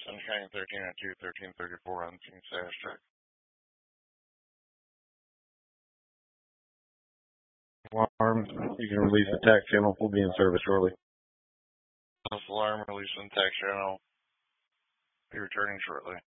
Sunshine 1302, 1334 on scene status check. Alarm, you can release the TAC channel. We'll be in service shortly. False alarm, release on TAC channel. Be returning shortly.